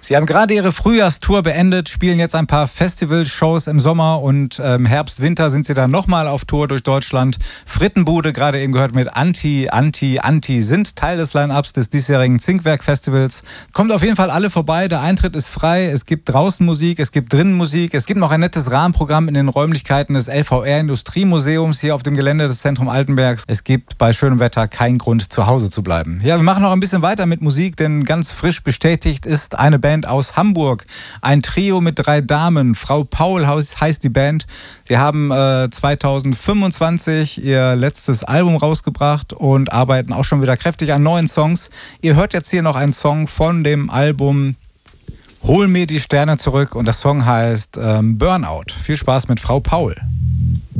Sie haben gerade Ihre Frühjahrstour beendet, spielen jetzt ein paar Festivalshows im Sommer und im Herbst, Winter sind Sie dann nochmal auf Tour durch Deutschland. Frittenbude, gerade eben gehört mit Anti, sind Teil des Line-Ups des diesjährigen Zinkwerk-Festivals. Kommt auf jeden Fall alle vorbei, der Eintritt ist frei, es gibt draußen Musik, es gibt drinnen Musik, es gibt noch ein nettes Rahmenprogramm in den Räumlichkeiten des LVR Industriemuseums hier auf dem Gelände des Zentrum Altenbergs. Es gibt bei schönem Wetter keinen Grund, zu Hause zu bleiben. Ja, wir machen noch ein bisschen weiter mit Musik, denn ganz frisch bestätigt ist eine Band aus Hamburg. Ein Trio mit 3 Damen. Frau Paul heißt die Band. Sie haben 2025 ihr letztes Album rausgebracht und arbeiten auch schon wieder kräftig an neuen Songs. Ihr hört jetzt hier noch einen Song von dem Album Hol mir die Sterne zurück und der Song heißt Burnout. Viel Spaß mit Frau Paul.